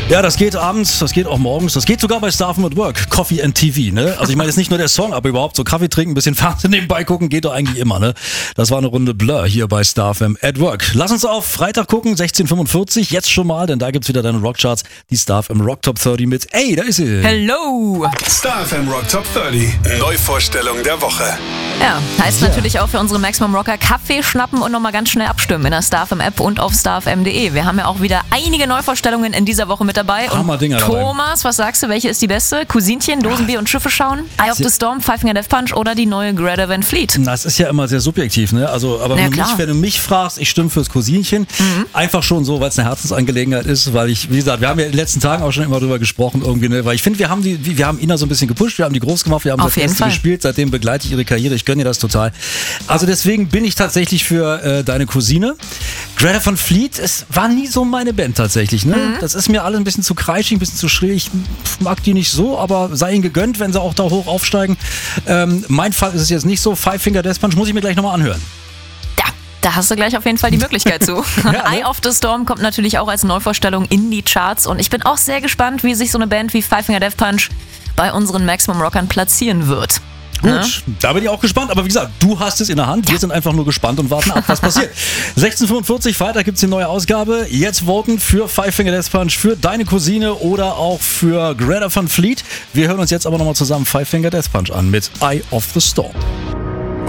Ja, das geht abends, das geht auch morgens, das geht sogar bei Star FM at Work, Coffee and TV, ne? Also ich meine, jetzt nicht nur der Song, aber überhaupt so Kaffee trinken, ein bisschen Fernsehen nebenbei gucken, geht doch eigentlich immer, ne? Das war eine Runde Blur hier bei Star FM at Work. Lass uns auf Freitag gucken, 16:45, jetzt schon mal, denn da gibt's wieder deine Rockcharts, die Star FM Rock Top 30 mit, ey, da ist sie. Hello! Star FM Rock Top 30, Neuvorstellung der Woche. Ja, heißt natürlich auch für unsere Maximum Rocker Kaffee schnappen und nochmal ganz schnell abstimmen in der Star FM App und auf starfm.de. Wir haben ja auch wieder einige Neuvorstellungen in dieser Woche mit dabei. Hammerdinger dabei. Thomas, was sagst du, welche ist die beste? Cousinchen, Dosenbier und Schiffe schauen? Eye of the Storm, Five Finger Death Punch oder die neue Greta Van Fleet? Das ist ja immer sehr subjektiv, ne? Also, aber Ja, wenn du mich fragst, ich stimme fürs Cousinchen. Einfach schon so, weil es eine Herzensangelegenheit ist, weil ich, wie gesagt, wir haben ja in den letzten Tagen auch schon immer drüber gesprochen irgendwie, ne? Weil ich finde, wir haben Ina so ein bisschen gepusht, wir haben die groß gemacht, wir haben Auf jeden Fall gespielt, seitdem begleite ich ihre Karriere, ich gönne ihr das total. Also deswegen bin ich tatsächlich für deine Cousine. Greta Van Fleet, es war nie so meine Band tatsächlich, ne? Das ist mir alles ein bisschen zu kreischig, ein bisschen zu schrill. Ich mag die nicht so, aber sei ihnen gegönnt, wenn sie auch da hoch aufsteigen. Mein Fall ist es jetzt nicht so. Five Finger Death Punch muss ich mir gleich nochmal anhören. Ja, da hast du gleich auf jeden Fall die Möglichkeit zu. Ja, ne? Eye of the Storm kommt natürlich auch als Neuvorstellung in die Charts und ich bin auch sehr gespannt, wie sich so eine Band wie Five Finger Death Punch bei unseren Maximum Rockern platzieren wird. Gut, da bin ich auch gespannt. Aber wie gesagt, du hast es in der Hand. Wir sind einfach nur gespannt und warten ab, was passiert. 16:45, Freitag gibt es die neue Ausgabe. Jetzt voten für Five Finger Death Punch, für deine Cousine oder auch für Greta Van Fleet. Wir hören uns jetzt aber nochmal zusammen Five Finger Death Punch an mit Eye of the Storm.